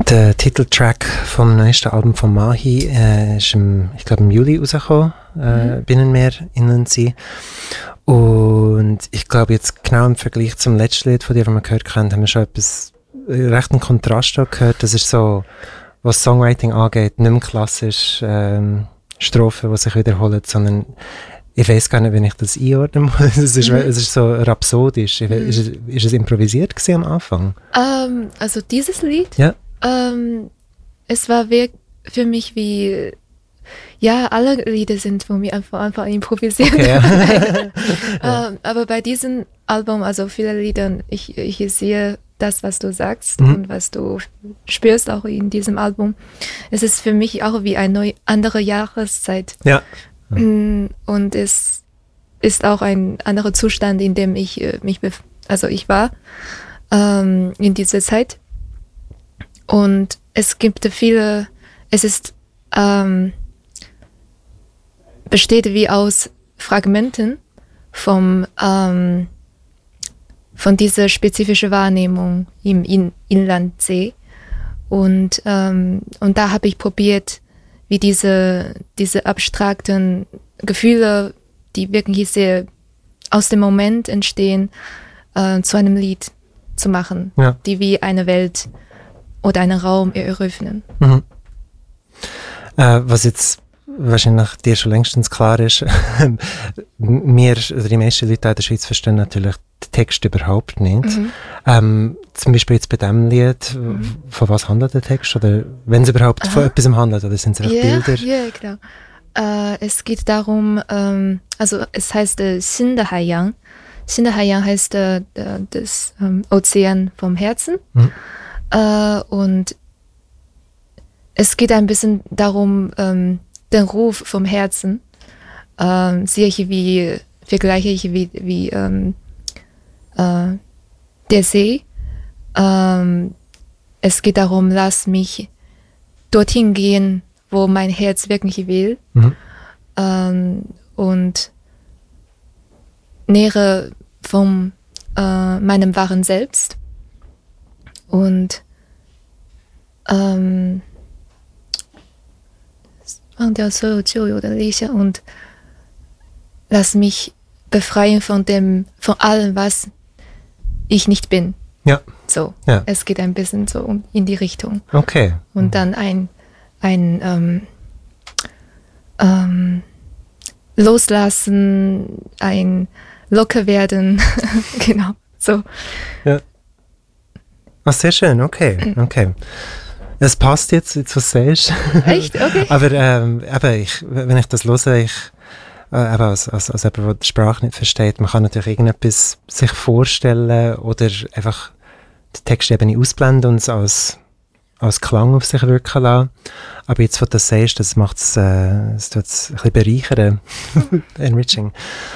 Der Titeltrack vom neuesten Album von Mahi ist ich glaube im Juli rausgekommen, Binnenmeer innen sie. Und ich glaube jetzt genau im Vergleich zum letzten Lied von dir, das wir gehört haben, haben wir schon etwas recht einen Kontrast gehört. Das ist so, was Songwriting angeht, nicht mehr klassisch Strophen, die sich wiederholen, sondern ich weiß gar nicht, wenn ich das einordnen muss. Es ist so rhapsodisch. Ist es improvisiert gewesen am Anfang? Also dieses Lied? Ja. Es war für mich wie, ja, alle Lieder sind von mir einfach improvisiert. Okay, ja. Aber bei diesem Album, also viele Lieder, ich sehe das, was du sagst und was du spürst auch in diesem Album. Es ist für mich auch wie eine andere Jahreszeit. Ja. Und es ist auch ein anderer Zustand, in dem ich war in dieser Zeit. Und es gibt besteht wie aus Fragmenten von dieser spezifischen Wahrnehmung im Inlandsee. Und da habe ich probiert, wie diese abstrakten Gefühle, die wirklich sehr aus dem Moment entstehen, zu einem Lied zu machen, ja, die wie eine Welt oder einen Raum eröffnen. Mhm. Was jetzt wahrscheinlich dir schon längstens klar ist, wir, oder die meisten Leute in der Schweiz verstehen natürlich den Text überhaupt nicht. Zum Beispiel jetzt bei diesem Lied, von was handelt der Text? Oder wenn es überhaupt von etwas handelt, oder sind es auch Bilder? Ja, genau. Es geht darum, also es heißt 新的海洋. 新的海洋 heißt das Ozean vom Herzen. Und es geht ein bisschen darum, den Ruf vom Herzen, vergleiche ich wie der See. Es geht darum, lass mich dorthin gehen, wo mein Herz wirklich will, und nähere von meinem wahren Selbst. Und und lass mich befreien von allem, was ich nicht bin. Ja. So, ja. Es geht ein bisschen so in die Richtung. Okay. Und dann ein Loslassen, ein locker werden, genau, so. Ja. Ach, sehr schön, okay. Es passt jetzt, was du sagst. Echt? Okay. Aber wenn ich das höre, als jemand, der die Sprache nicht versteht, man kann natürlich irgendetwas sich vorstellen oder einfach den Text eben nicht ausblenden und es als Klang auf sich wirken lassen. Aber jetzt, wo du das sagst, das macht es ein bisschen bereichern. Enriching.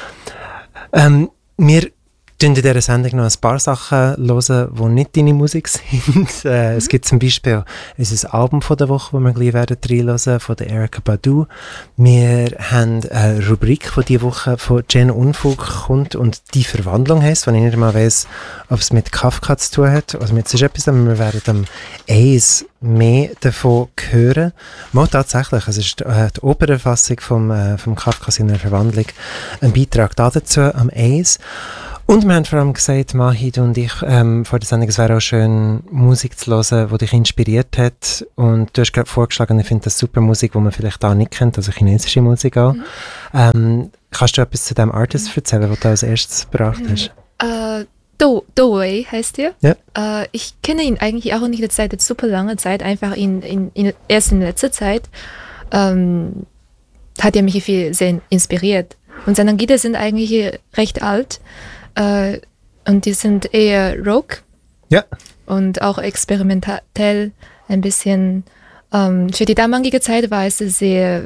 Wir in dieser Sendung noch ein paar Sachen hören, die nicht deine Musik sind. Es gibt zum Beispiel unser Album von der Woche, das wir gleich reinhören, von der Erykah Badu. Wir haben eine Rubrik, die diese Woche von Jen Unfug kommt und «Die Verwandlung» heisst, wenn ich nicht mal weiss, ob es mit Kafka zu tun hat. Also jetzt ist etwas, wir werden am Eis mehr davon hören. Mal tatsächlich, es ist die Opernfassung vom Kafka seiner Verwandlung, ein Beitrag dazu am Eis. Und wir haben vor allem gesagt, Mahid und ich, vor der Sendung, es wäre auch schön, Musik zu hören, die dich inspiriert hat. Und du hast gerade vorgeschlagen, ich finde das super Musik, die man vielleicht auch nicht kennt, also chinesische Musik auch. Kannst du etwas zu dem Artist erzählen, den du als erstes gebracht hast? Do Wei heißt er. Ja. Ich kenne ihn eigentlich auch nicht seit super langer Zeit, einfach erst in letzter Zeit hat er mich sehr inspiriert. Und seine Lieder sind eigentlich recht alt. Und die sind eher Rock, ja, und auch experimentell ein bisschen. Für die damalige Zeit war es sehr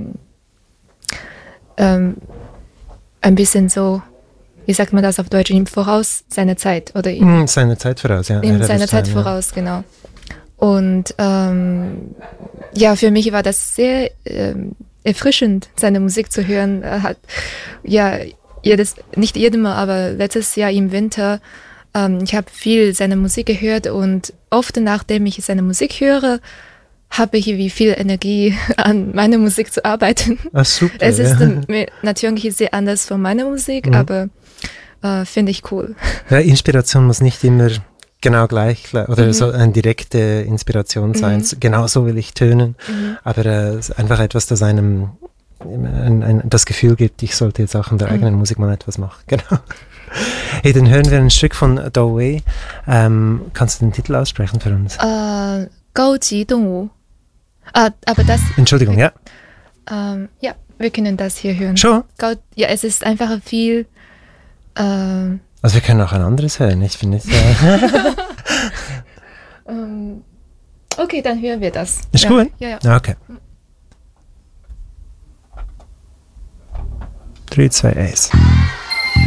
ein bisschen so, wie sagt man das auf Deutsch, im Voraus seiner Zeit oder seine Zeit voraus, ja. In seiner Zeit voraus, genau. Und ja, für mich war das sehr erfrischend, seine Musik zu hören. Nicht jedem Mal, aber letztes Jahr im Winter Ich habe viel seine Musik gehört und oft nachdem ich seine Musik höre, habe ich wie viel Energie an meiner Musik zu arbeiten. Ah, super. Es ist natürlich sehr anders von meiner Musik, aber finde ich cool. Ja, Inspiration muss nicht immer genau gleich oder so eine direkte Inspiration sein. Genau so will ich tönen, aber es ist einfach etwas, das einem das Gefühl gibt, ich sollte jetzt auch in der eigenen Musik mal etwas machen. Genau. Hey, dann hören wir ein Stück von Do Wei. Kannst du den Titel aussprechen für uns? 高级动物. Aber das... Entschuldigung, ja. Ja, wir können das hier hören. Schon? Ja, es ist einfach viel... Also wir können auch ein anderes hören, ich finde es... okay, dann hören wir das. Ist ja. gut? Ja, ja. Okay. 3, 2, 1.